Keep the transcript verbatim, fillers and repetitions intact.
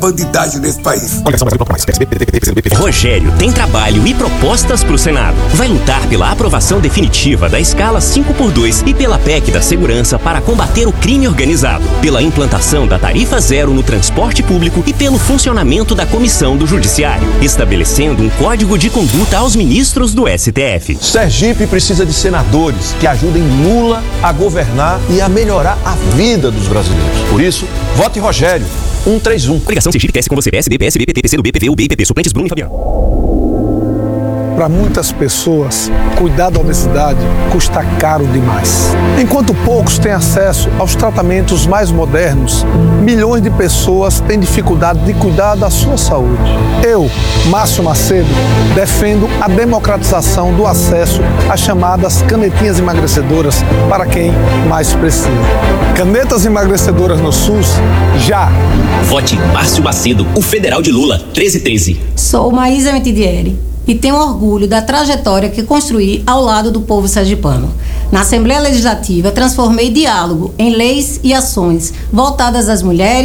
bandidagem nesse país. Rogério tem trabalho e propostas para o Senado. Vai lutar pela aprovação definitiva da escala cinco por dois e pela P E C da segurança para combater o crime organizado, pela implantação da tarifa zero no transporte público e pelo funcionamento da Comissão do Judiciário, estabelecendo um código de conduta aos ministros do S T F. Sergipe precisa de senadores que ajudem Lula a governar e a melhorar a vida dos brasileiros. Por isso, vote Rogério. um três um. Coligação Sergipe, P S com você, P S D, P S B, P T, P C do B, P V, U B I P P, suplentes Bruno e Fabiano. Para muitas pessoas, cuidar da obesidade custa caro demais. Enquanto poucos têm acesso aos tratamentos mais modernos, milhões de pessoas têm dificuldade de cuidar da sua saúde. Eu, Márcio Macedo, defendo a democratização do acesso às chamadas canetinhas emagrecedoras para quem mais precisa. Canetas emagrecedoras no SUS, já! Vote Márcio Macedo, o federal de Lula, treze treze. Sou Maísa Metidieri e tenho orgulho da trajetória que construí ao lado do povo sergipano. Na Assembleia Legislativa, transformei diálogo em leis e ações voltadas às mulheres,